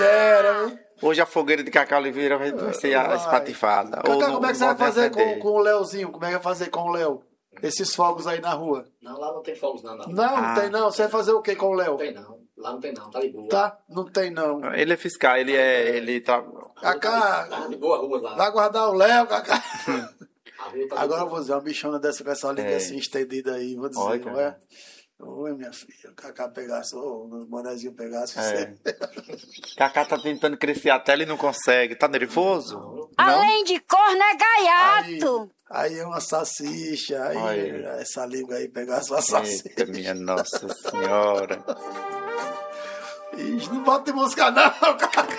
dera, hein? Hoje a fogueira de Cacá Oliveira vai ser espatifada. Cacá, como é que você vai fazer com o Leozinho? Como é que vai fazer com o Léo? Esses fogos aí na rua. Não, lá não tem fogos, não. Não tem não. Você vai fazer o que com o Léo? Não tem não. Lá não tem não, tá de boa. Tá? Não tem não. Ele é fiscal, ele tá... Cacá, Tá de boa a rua lá. vai guardar o Léo, Cacá. A rua tá de Agora eu boa. vou dizer, uma bichona dessa com essa língua assim estendida aí, vou dizer, Olha, não é? Oi, minha filha, o Cacá pegasse, o bonezinho pegasse, você... Cacá tá tentando crescer a tela e não consegue. Tá nervoso? Não? Além de corno é gaiato. Aí é uma salsicha, aí Olha. essa língua aí pegasse uma salsicha. Eita, minha Nossa Senhora. Ixi, não bota música não, Cacá.